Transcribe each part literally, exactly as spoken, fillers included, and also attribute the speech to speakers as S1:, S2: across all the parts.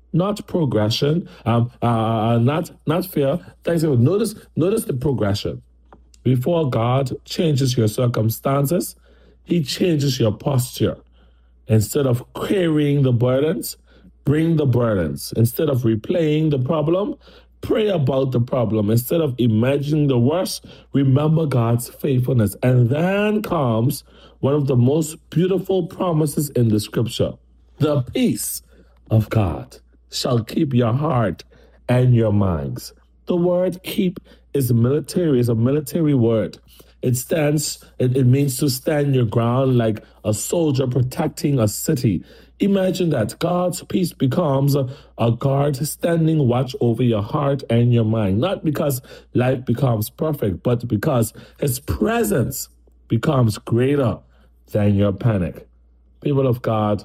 S1: not progression, um, uh, not not fear. Thanksgiving. Notice, notice the progression. Before God changes your circumstances, He changes your posture. Instead of carrying the burdens, bring the burdens. Instead of replaying the problem, pray about the problem. Instead of imagining the worst, remember God's faithfulness. And then comes one of the most beautiful promises in the scripture. The peace of God shall keep your heart and your minds. The word keep is military, is a military word. It stands, it, it means to stand your ground like a soldier protecting a city. Imagine that God's peace becomes a, a guard standing watch over your heart and your mind. Not because life becomes perfect, but because His presence becomes greater than your panic. People of God,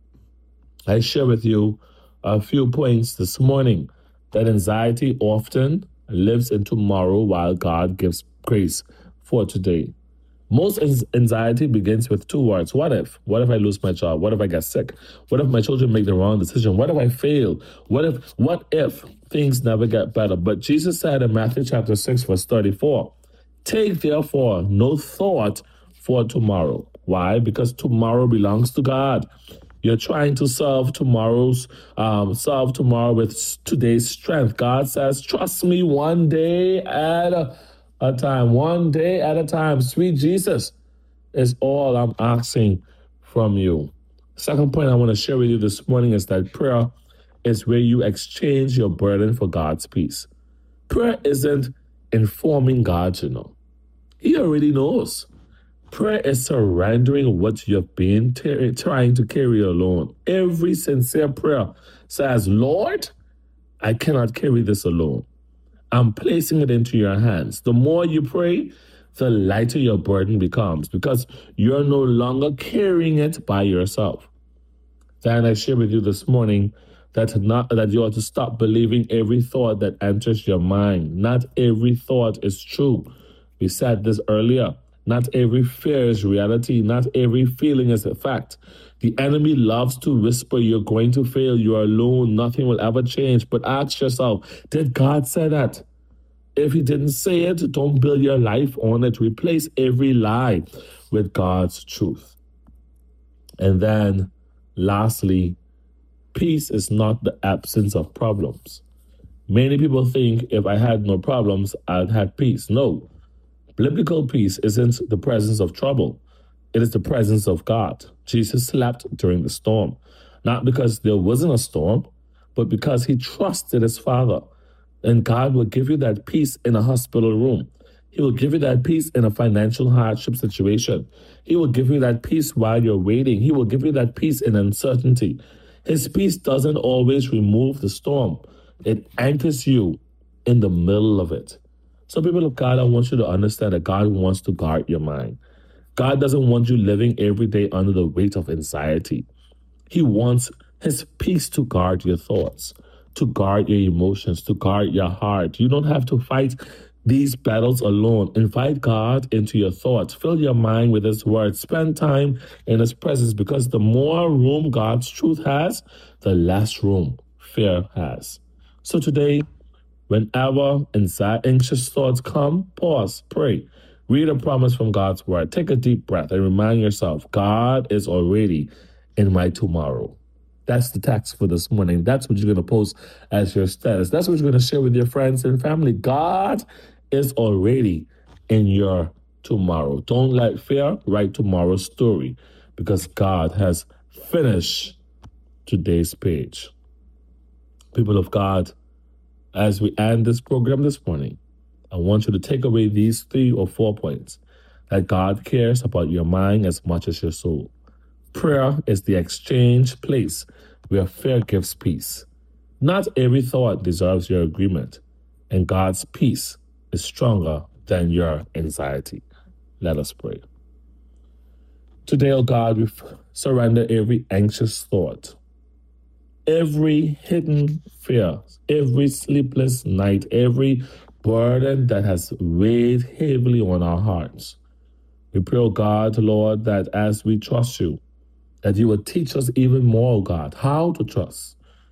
S1: I share with you a few points this morning that anxiety often lives in tomorrow while God gives grace for today. Most anxiety begins with two words. What if? What if I lose my job? What if I get sick? What if my children make the wrong decision? What if I fail? What if, what if things never get better? But Jesus said in Matthew chapter six, verse thirty-four, take therefore no thought for tomorrow. Why? Because tomorrow belongs to God. You're trying to solve tomorrow's, um, solve tomorrow with today's strength. God says, trust me one day at a a time, one day at a time. Sweet Jesus is all I'm asking from you. Second point I want to share with you this morning is that prayer is where you exchange your burden for God's peace. Prayer isn't informing God, you know. He already knows. Prayer is surrendering what you've been t- trying to carry alone. Every sincere prayer says, Lord, I cannot carry this alone. I'm placing it into your hands. The more you pray, the lighter your burden becomes because you're no longer carrying it by yourself. Then I share with you this morning that not that you ought to stop believing every thought that enters your mind. Not every thought is true. We said this earlier. Not every fear is reality. Not every feeling is a fact. The enemy loves to whisper, you're going to fail, you're alone, nothing will ever change. But ask yourself, did God say that? If He didn't say it, don't build your life on it. Replace every lie with God's truth. And then, lastly, peace is not the absence of problems. Many people think if I had no problems, I'd have peace. No. Biblical peace isn't the presence of trouble. It is the presence of God. Jesus slept during the storm, not because there wasn't a storm, but because He trusted His Father. And God will give you that peace in a hospital room. He will give you that peace in a financial hardship situation. He will give you that peace while you're waiting. He will give you that peace in uncertainty. His peace doesn't always remove the storm. It anchors you in the middle of it. So people of God, I want you to understand that God wants to guard your mind. God doesn't want you living every day under the weight of anxiety. He wants His peace to guard your thoughts, to guard your emotions, to guard your heart. You don't have to fight these battles alone. Invite God into your thoughts. Fill your mind with His word. Spend time in His presence because the more room God's truth has, the less room fear has. So today, whenever anxious thoughts come, pause, pray. Read a promise from God's word. Take a deep breath and remind yourself, God is already in my tomorrow. That's the text for this morning. That's what you're going to post as your status. That's what you're going to share with your friends and family. God is already in your tomorrow. Don't let fear write tomorrow's story because God has finished today's page. People of God, as we end this program this morning, I want you to take away these three or four points. That God cares about your mind as much as your soul. Prayer is the exchange place where fear gives peace. Not every thought deserves your agreement, and God's peace is stronger than your anxiety. Let us pray. Today, oh God, we surrender every anxious thought, every hidden fear, every sleepless night, every burden that has weighed heavily on our hearts. We pray, oh God, Lord, that as we trust you, that you will teach us even more, oh God, how to trust,